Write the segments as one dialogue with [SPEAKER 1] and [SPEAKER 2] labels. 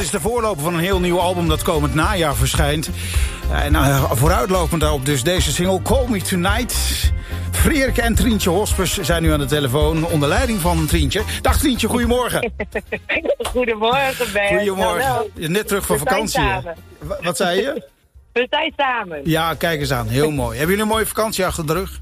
[SPEAKER 1] is de voorloper van een heel nieuw album dat komend najaar verschijnt. En vooruitlopend daarop dus deze single Call Me Tonight. Frederik en Trientje Hospes zijn nu aan de telefoon onder leiding van Trientje. Dag Trientje, goedemorgen.
[SPEAKER 2] Goedemorgen, Ben.
[SPEAKER 1] Goedemorgen. Je net terug van vakantie. Wat zei je?
[SPEAKER 2] We zijn samen.
[SPEAKER 1] Ja, kijk eens aan. Heel mooi. Hebben jullie een mooie vakantie achter de rug?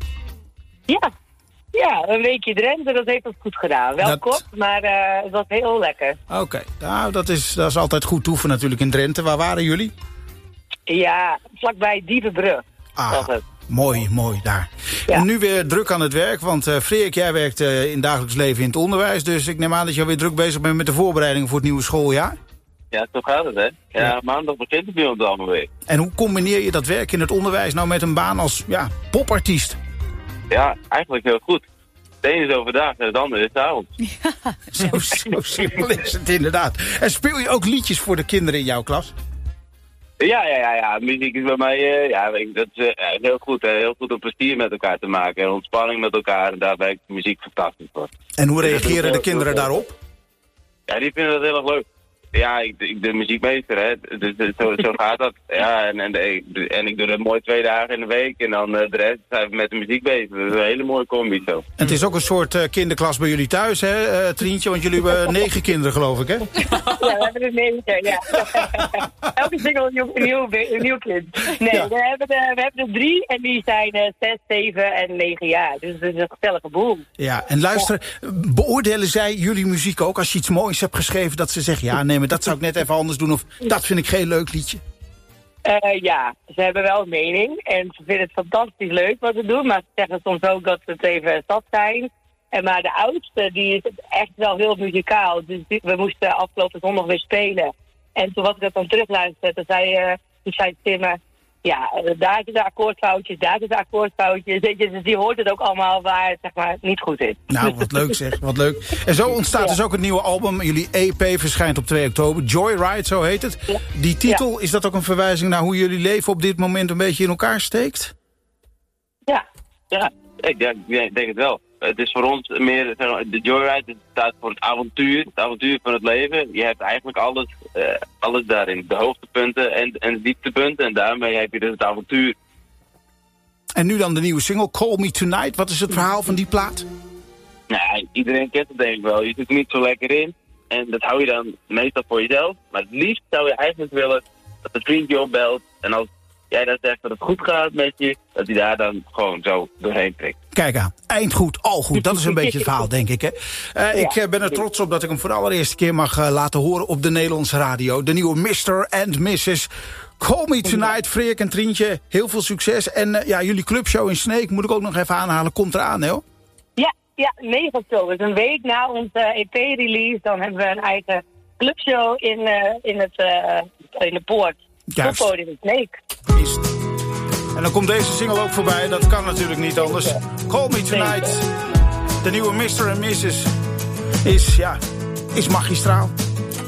[SPEAKER 2] Ja, een weekje Drenthe, dat heeft ons goed gedaan. Wel kort, maar het was heel lekker.
[SPEAKER 1] Oké, nou dat is altijd goed toeven natuurlijk in Drenthe. Waar waren jullie?
[SPEAKER 2] Ja, vlakbij Dievenbrug.
[SPEAKER 1] Ah, mooi daar. Ja. En nu weer druk aan het werk, want Frederik, jij werkt in dagelijks leven in het onderwijs. Dus ik neem aan dat je alweer druk bezig bent met de voorbereidingen voor het nieuwe schooljaar.
[SPEAKER 3] Ja, zo gaat het, hè. Ja, maandag begint het bij ons allemaal weer.
[SPEAKER 1] En hoe combineer je dat werk in het onderwijs nou met een baan als popartiest?
[SPEAKER 3] Ja, eigenlijk heel goed. Het ene is overdag en het andere is 's avonds.
[SPEAKER 1] Ja, zo simpel is het inderdaad. En speel je ook liedjes voor de kinderen in jouw klas?
[SPEAKER 3] Ja. Muziek is bij mij, dat is heel goed. Heel goed om plezier met elkaar te maken en ontspanning met elkaar. En daar werkt muziek fantastisch voor.
[SPEAKER 1] En hoe reageren de kinderen daarop?
[SPEAKER 3] Ja, die vinden dat heel erg leuk. Ja, ik de muziekmeester, hè. Dus zo gaat dat. Ja, en ik doe dat mooi 2 dagen in de week. En dan de rest zijn we met de muziek bezig. Dat is een hele mooie combi zo. En
[SPEAKER 1] het is ook een soort kinderklas bij jullie thuis, hè, Trientje? Want jullie hebben 9 kinderen, geloof ik, hè?
[SPEAKER 2] Ja, we hebben er 9, ja. Elke single een nieuw kind. Nee, ja. we hebben er 3 en die zijn 6, 7 en 9 jaar. Dus het is een gezellige boel.
[SPEAKER 1] Ja, en luister, beoordelen zij jullie muziek ook? Als je iets moois hebt geschreven, dat ze zeggen, ja, nee, maar dat zou ik net even anders doen. Of dat vind ik geen leuk liedje.
[SPEAKER 2] Ja, ze hebben wel een mening. En ze vinden het fantastisch leuk wat we doen. Maar ze zeggen soms ook dat ze het even zat zijn. Maar de oudste, die is echt wel heel muzikaal. Dus we moesten afgelopen zondag weer spelen. En toen was ik dat dan terugluisterde, toen zei Tim, ja, daar zitten akkoordfoutjes, daar zitten akkoordfoutjes. Dus die hoort het ook allemaal waar het zeg maar niet goed is.
[SPEAKER 1] Nou, wat leuk zeg, wat leuk. En zo ontstaat dus ook het nieuwe album. Jullie EP verschijnt op 2 oktober. Joyride, zo heet het. Ja. Die titel, is dat ook een verwijzing naar hoe jullie leven op dit moment een beetje in elkaar steekt?
[SPEAKER 2] Ja,
[SPEAKER 3] ik denk het wel. Het is voor ons meer, de Joyride staat voor het avontuur van het leven. Je hebt eigenlijk alles daarin. De hoogtepunten en de dieptepunten. En daarmee heb je dus het avontuur.
[SPEAKER 1] En nu dan de nieuwe single, Call Me Tonight. Wat is het verhaal van die plaat?
[SPEAKER 3] Nou, iedereen kent het denk ik wel. Je zit er niet zo lekker in. En dat hou je dan meestal voor jezelf. Maar het liefst zou je eigenlijk willen dat een vriendje opbelt. En als jij dan zegt dat het goed gaat met je, dat hij daar dan gewoon zo doorheen trekt.
[SPEAKER 1] Kijk aan, eind goed, al goed. Dat is een beetje het verhaal, denk ik. Hè? Ik ben er trots op dat ik hem voor de allereerste keer mag laten horen op de Nederlandse radio. De nieuwe Mr. and Mrs. Call Me Tonight, Frederik en Trientje. Heel veel succes. En jullie clubshow in Sneek, moet ik ook nog even aanhalen, komt eraan, hè?
[SPEAKER 2] Ja, 9 oktober. Dus een week na onze EP-release, dan hebben we een eigen clubshow in de Poort.
[SPEAKER 1] Juist.
[SPEAKER 2] Op podium in Sneek.
[SPEAKER 1] En dan komt deze single ook voorbij, dat kan natuurlijk niet anders. Call Me Tonight, de nieuwe Mr. and Mrs. is magistraal.